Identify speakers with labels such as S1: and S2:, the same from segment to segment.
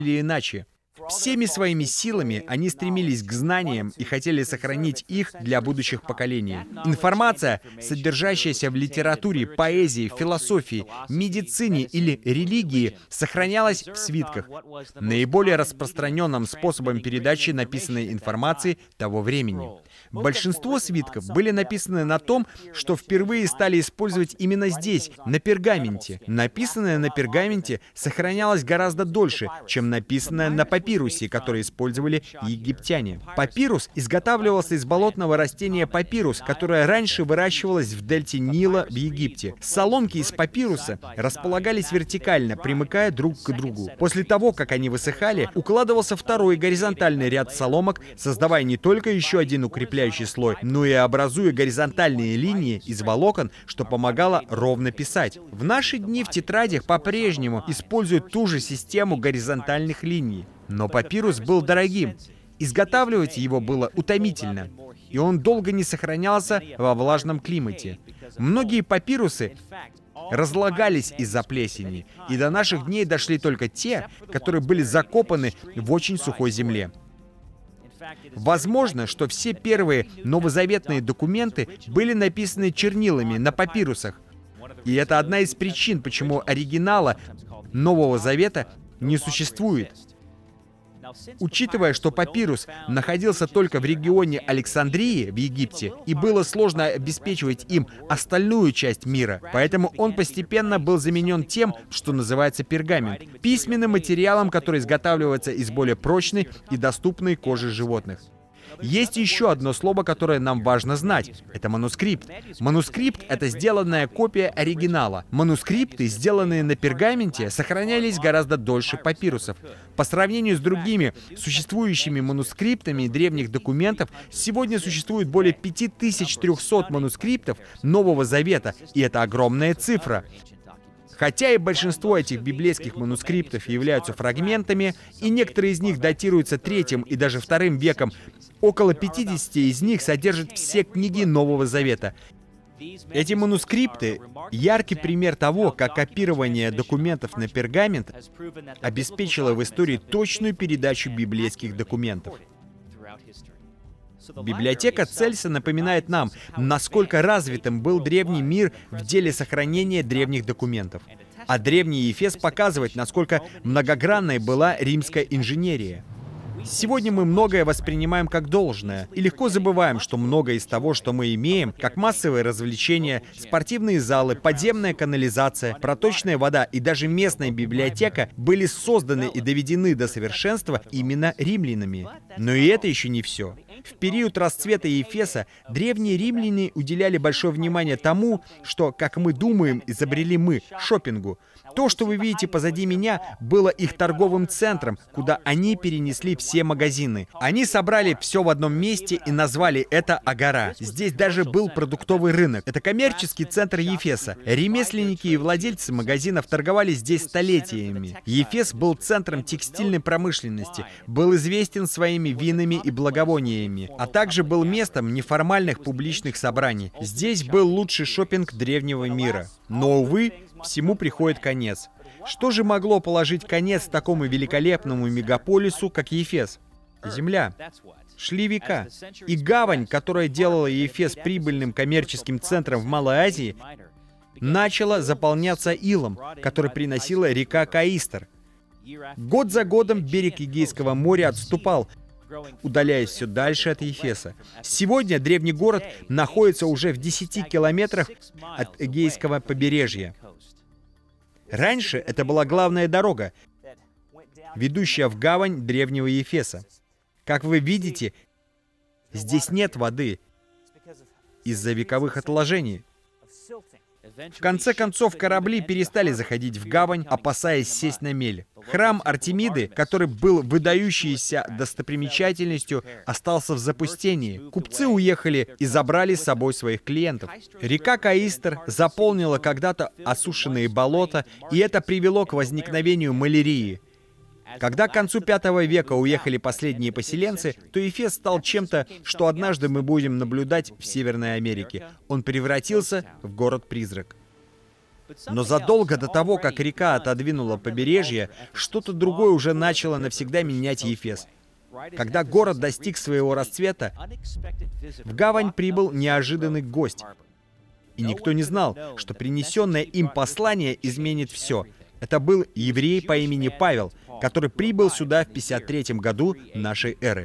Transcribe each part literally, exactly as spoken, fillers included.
S1: или иначе. Всеми своими силами они стремились к знаниям и хотели сохранить их для будущих поколений. Информация, содержащаяся в литературе, поэзии, философии, медицине или религии, сохранялась в свитках, наиболее распространенным способом передачи написанной информации того времени. Большинство свитков были написаны на том, что впервые стали использовать именно здесь, на пергаменте. Написанное на пергаменте сохранялось гораздо дольше, чем написанное на папирусе, который использовали египтяне. Папирус изготавливался из болотного растения папирус, которое раньше выращивалось в дельте Нила в Египте. Соломки из папируса располагались вертикально, примыкая друг к другу. После того, как они высыхали, укладывался второй горизонтальный ряд соломок, создавая не только еще один укрепляющий слой, но и образуя горизонтальные линии из волокон, что помогало ровно писать. В наши дни в тетрадях по-прежнему используют ту же систему горизонтальных линий. Но папирус был дорогим. Изготавливать его было утомительно, и он долго не сохранялся во влажном климате. Многие папирусы разлагались из-за плесени, и до наших дней дошли только те, которые были закопаны в очень сухой земле. Возможно, что все первые новозаветные документы были написаны чернилами на папирусах. И это одна из причин, почему оригинала Нового Завета не существует. Учитывая, что папирус находился только в регионе Александрии в Египте, и было сложно обеспечивать им остальную часть мира, поэтому он постепенно был заменен тем, что называется пергамент, письменным материалом, который изготавливается из более прочной и доступной кожи животных. Есть еще одно слово, которое нам важно знать. Это манускрипт. Манускрипт — это сделанная копия оригинала. Манускрипты, сделанные на пергаменте, сохранялись гораздо дольше папирусов. По сравнению с другими существующими манускриптами древних документов, сегодня существует более пяти тысяч трёхсот манускриптов Нового Завета, и это огромная цифра. Хотя и большинство этих библейских манускриптов являются фрагментами, и некоторые из них датируются третьим и даже вторым веком, около пятидесяти из них содержат все книги Нового Завета. Эти манускрипты — яркий пример того, как копирование документов на пергамент обеспечило в истории точную передачу библейских документов. Библиотека Цельса напоминает нам, насколько развитым был древний мир в деле сохранения древних документов. А древний Ефес показывает, насколько многогранной была римская инженерия. Сегодня мы многое воспринимаем как должное, и легко забываем, что многое из того, что мы имеем, как массовые развлечения, спортивные залы, подземная канализация, проточная вода и даже местная библиотека, были созданы и доведены до совершенства именно римлянами. Но и это еще не все. В период расцвета Ефеса древние римляне уделяли большое внимание тому, что, как мы думаем, изобрели мы — шопингу. То, что вы видите позади меня, было их торговым центром, куда они перенесли все магазины. Они собрали все в одном месте и назвали это Агора. Здесь даже был продуктовый рынок. Это коммерческий центр Ефеса. Ремесленники и владельцы магазинов торговали здесь столетиями. Ефес был центром текстильной промышленности, был известен своими винами и благовониями, а также был местом неформальных публичных собраний. Здесь был лучший шопинг древнего мира. Но, увы, всему приходит конец. Что же могло положить конец такому великолепному мегаполису, как Ефес? Земля. Шли века. И гавань, которая делала Ефес прибыльным коммерческим центром в Малой Азии, начала заполняться илом, который приносила река Каистр. Год за годом берег Эгейского моря отступал, удаляясь все дальше от Ефеса. Сегодня древний город находится уже в десяти километрах от Эгейского побережья. Раньше это была главная дорога, ведущая в гавань древнего Ефеса. Как вы видите, здесь нет воды из-за вековых отложений. В конце концов, корабли перестали заходить в гавань, опасаясь сесть на мель. Храм Артемиды, который был выдающейся достопримечательностью, остался в запустении. Купцы уехали и забрали с собой своих клиентов. Река Каистр заполнила когда-то осушенные болота, и это привело к возникновению малярии. Когда к концу пятого века уехали последние поселенцы, то Ефес стал чем-то, что однажды мы будем наблюдать в Северной Америке. Он превратился в город-призрак. Но задолго до того, как река отодвинула побережье, что-то другое уже начало навсегда менять Ефес. Когда город достиг своего расцвета, в гавань прибыл неожиданный гость. И никто не знал, что принесенное им послание изменит все. Это был еврей по имени Павел, который прибыл сюда в пятьдесят третьем году нашей эры.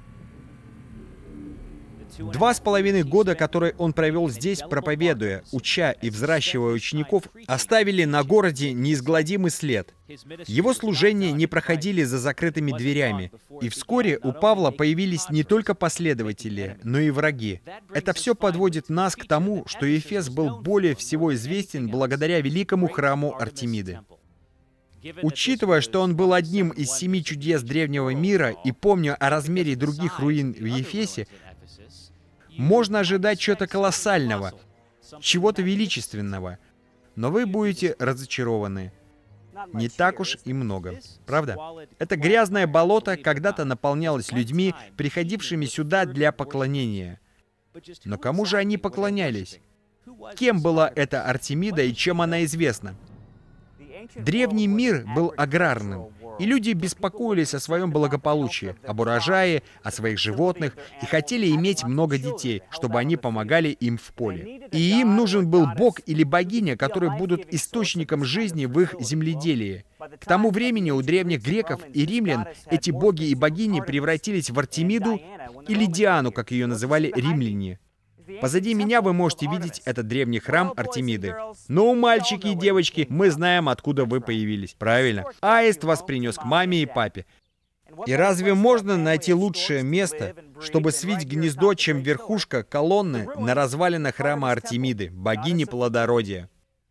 S1: Два с половиной года, которые он провел здесь, проповедуя, уча и взращивая учеников, оставили на городе неизгладимый след. Его служения не проходили за закрытыми дверями. И вскоре у Павла появились не только последователи, но и враги. Это все подводит нас к тому, что Ефес был более всего известен благодаря великому храму Артемиды. Учитывая, что он был одним из семи чудес древнего мира, и помня о размере других руин в Ефесе, можно ожидать чего-то колоссального, чего-то величественного, но вы будете разочарованы. Не так уж и много, правда? Это грязное болото когда-то наполнялось людьми, приходившими сюда для поклонения. Но кому же они поклонялись? Кем была эта Артемида и чем она известна? Древний мир был аграрным, и люди беспокоились о своем благополучии, об урожае, о своих животных, и хотели иметь много детей, чтобы они помогали им в поле. И им нужен был бог или богиня, которые будут источником жизни в их земледелии. К тому времени у древних греков и римлян эти боги и богини превратились в Артемиду или Диану, как ее называли римляне. Позади меня вы можете видеть этот древний храм Артемиды. Ну, мальчики и девочки, мы знаем, откуда вы появились. Правильно. Аист вас принес к маме и папе. И разве можно найти лучшее место, чтобы свить гнездо, чем верхушка колонны на развалинах храма Артемиды, богини плодородия?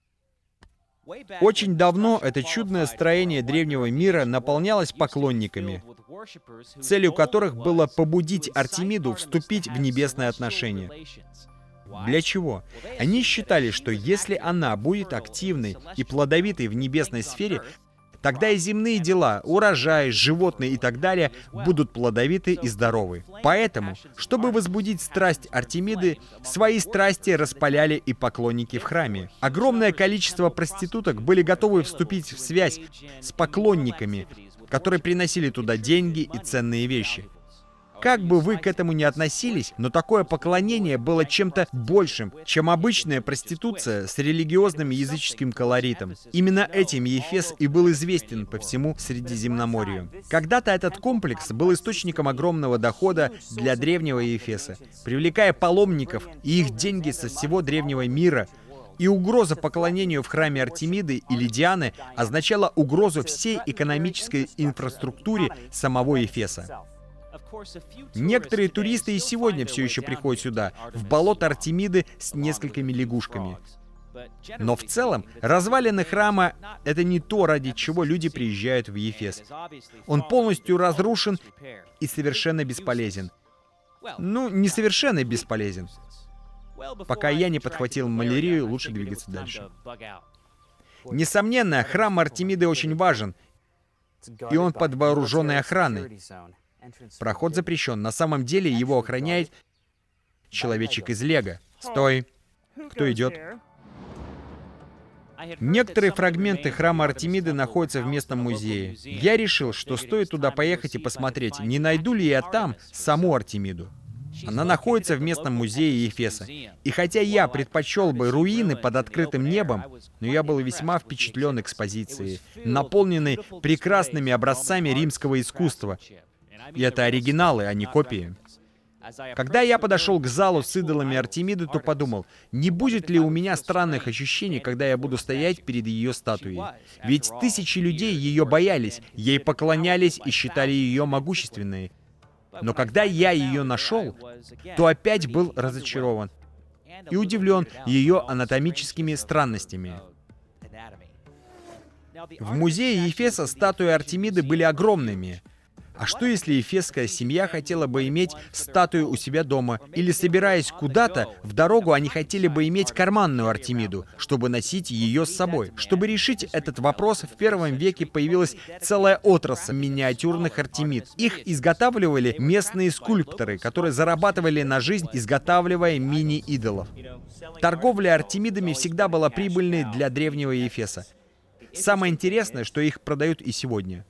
S1: Очень давно это чудное строение древнего мира наполнялось поклонниками, целью которых было побудить Артемиду вступить в небесные отношения. Для чего? Они считали, что если она будет активной и плодовитой в небесной сфере, тогда и земные дела, урожай, животные и так далее будут плодовиты и здоровы. Поэтому, чтобы возбудить страсть Артемиды, свои страсти распаляли и поклонники в храме. Огромное количество проституток были готовы вступить в связь с поклонниками, которые приносили туда деньги и ценные вещи. Как бы вы к этому ни относились, но такое поклонение было чем-то большим, чем обычная проституция с религиозным языческим колоритом. Именно этим Ефес и был известен по всему Средиземноморью. Когда-то этот комплекс был источником огромного дохода для древнего Ефеса, привлекая паломников и их деньги со всего древнего мира. И угроза поклонению в храме Артемиды или Дианы означала угрозу всей экономической инфраструктуре самого Ефеса. Некоторые туристы и сегодня все еще приходят сюда, в болото Артемиды с несколькими лягушками. Но в целом, развалины храма — это не то, ради чего люди приезжают в Ефес. Он полностью разрушен и совершенно бесполезен. Ну, не совершенно бесполезен. Пока я не подхватил малярию, лучше двигаться дальше. Несомненно, храм Артемиды очень важен, и он под вооруженной охраной. Проход запрещен. На самом деле его охраняет человечек из Лего. Стой! Кто идет? Некоторые фрагменты храма Артемиды находятся в местном музее. Я решил, что стоит туда поехать и посмотреть, не найду ли я там саму Артемиду. Она находится в местном музее Ефеса. И хотя я предпочел бы руины под открытым небом, но я был весьма впечатлен экспозицией, наполненной прекрасными образцами римского искусства. И это оригиналы, а не копии. Когда я подошел к залу с идолами Артемиды, то подумал, не будет ли у меня странных ощущений, когда я буду стоять перед ее статуей. Ведь тысячи людей ее боялись, ей поклонялись и считали ее могущественной. Но когда я ее нашел, то опять был разочарован и удивлен ее анатомическими странностями. В музее Ефеса статуи Артемиды были огромными. А что если ефесская семья хотела бы иметь статую у себя дома? Или, собираясь куда-то, в дорогу они хотели бы иметь карманную Артемиду, чтобы носить ее с собой? Чтобы решить этот вопрос, в первом веке появилась целая отрасль миниатюрных Артемид. Их изготавливали местные скульпторы, которые зарабатывали на жизнь, изготавливая мини-идолов. Торговля Артемидами всегда была прибыльной для древнего Ефеса. Самое интересное, что их продают и сегодня.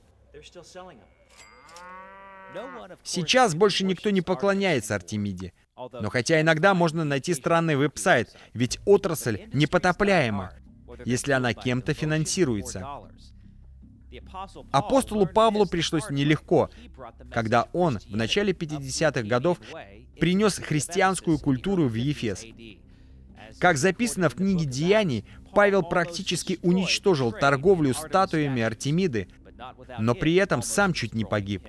S1: Сейчас больше никто не поклоняется Артемиде. Но хотя иногда можно найти странный веб-сайт, ведь отрасль непотопляема, если она кем-то финансируется. Апостолу Павлу пришлось нелегко, когда он в начале пятидесятых годов принес христианскую культуру в Ефес. Как записано в книге «Деяний», Павел практически уничтожил торговлю статуями Артемиды, но при этом сам чуть не погиб.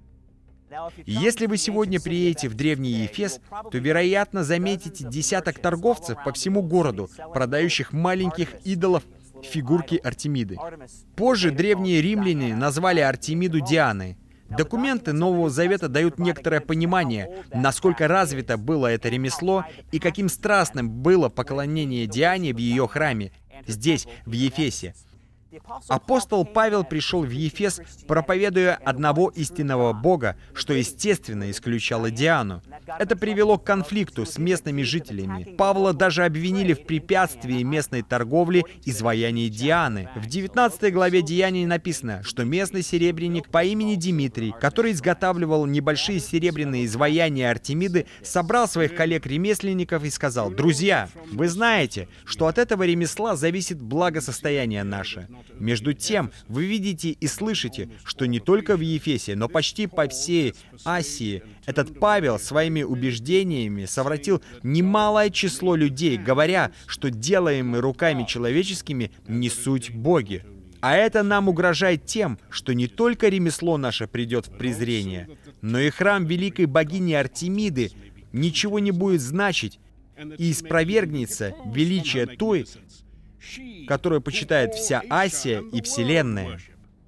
S1: Если вы сегодня приедете в древний Ефес, то, вероятно, заметите десяток торговцев по всему городу, продающих маленьких идолов фигурки Артемиды. Позже древние римляне назвали Артемиду Дианой. Документы Нового Завета дают некоторое понимание, насколько развито было это ремесло и каким страстным было поклонение Диане в ее храме, здесь, в Ефесе. Апостол Павел пришел в Ефес, проповедуя одного истинного Бога, что, естественно, исключало Диану. Это привело к конфликту с местными жителями. Павла даже обвинили в препятствии местной торговли изваяний Дианы. В девятнадцатой главе Деяний написано, что местный серебряник по имени Димитрий, который изготавливал небольшие серебряные изваяния Артемиды, собрал своих коллег-ремесленников и сказал: «Друзья, вы знаете, что от этого ремесла зависит благосостояние наше. Между тем, вы видите и слышите, что не только в Ефесе, но почти по всей Асии этот Павел своими убеждениями совратил немалое число людей, говоря, что делаемые руками человеческими не суть боги. А это нам угрожает тем, что не только ремесло наше придет в презрение, но и храм великой богини Артемиды ничего не будет значить, и испровергнется величие той, которую почитает вся Асия и Вселенная».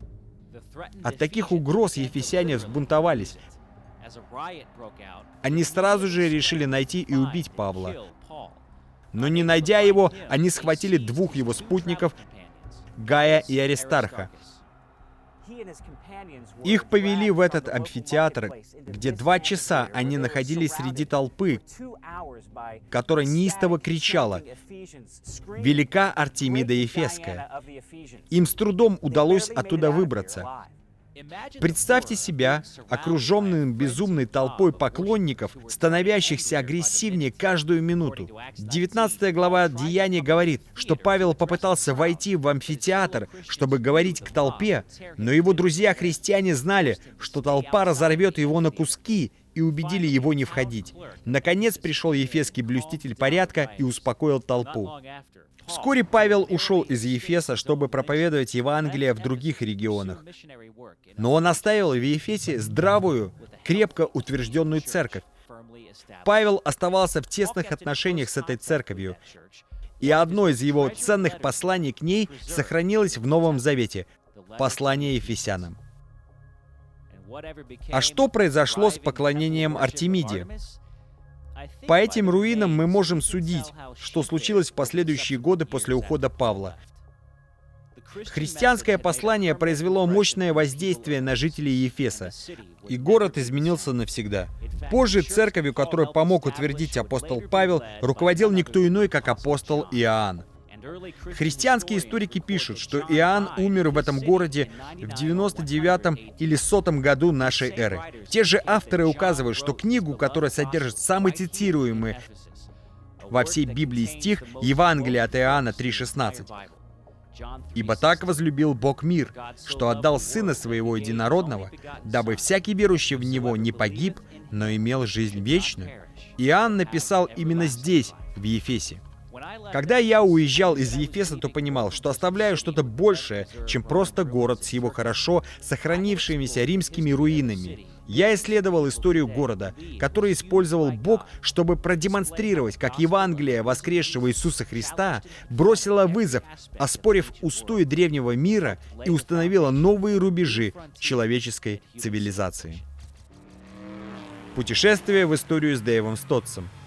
S1: От таких угроз ефесяне взбунтовались. Они сразу же решили найти и убить Павла. Но не найдя его, они схватили двух его спутников, Гая и Аристарха. Их повели в этот амфитеатр, где два часа они находились среди толпы, которая неистово кричала: «Велика Артемида Ефесская!». Им с трудом удалось оттуда выбраться. Представьте себя окруженным безумной толпой поклонников, становящихся агрессивнее каждую минуту. девятнадцатая глава Деяний говорит, что Павел попытался войти в амфитеатр, чтобы говорить к толпе, но его друзья-христиане знали, что толпа разорвет его на куски, и убедили его не входить. Наконец пришел ефесский блюститель порядка и успокоил толпу. Вскоре Павел ушел из Ефеса, чтобы проповедовать Евангелие в других регионах. Но он оставил в Ефесе здравую, крепко утвержденную церковь. Павел оставался в тесных отношениях с этой церковью, и одно из его ценных посланий к ней сохранилось в Новом Завете — послание Ефесянам. А что произошло с поклонением Артемиде? По этим руинам мы можем судить, что случилось в последующие годы после ухода Павла. Христианское послание произвело мощное воздействие на жителей Ефеса, и город изменился навсегда. Позже церковью, которую помог утвердить апостол Павел, руководил никто иной, как апостол Иоанн. Христианские историки пишут, что Иоанн умер в этом городе в девяносто девятом или сотом году нашей эры. Те же авторы указывают, что книгу, которая содержит самый цитируемый во всей Библии стих, Евангелие от Иоанна три шестнадцать. «Ибо так возлюбил Бог мир, что отдал Сына Своего Единородного, дабы всякий верующий в Него не погиб, но имел жизнь вечную». Иоанн написал именно здесь, в Ефесе. Когда я уезжал из Ефеса, то понимал, что оставляю что-то большее, чем просто город с его хорошо сохранившимися римскими руинами. Я исследовал историю города, который использовал Бог, чтобы продемонстрировать, как Евангелие воскресшего Иисуса Христа бросило вызов, оспорив устои древнего мира и установило новые рубежи человеческой цивилизации. Путешествие в историю с Дэйвом Стотсом.